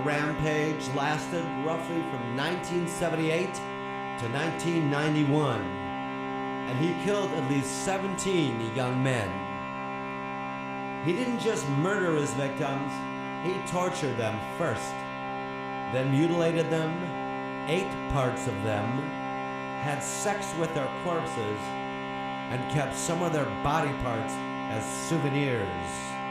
rampage lasted roughly from 1978 to 1991, and he killed at least 17 young men. He didn't just murder his victims, he tortured them first, then mutilated them, ate parts of them, had sex with their corpses, and kept some of their body parts as souvenirs.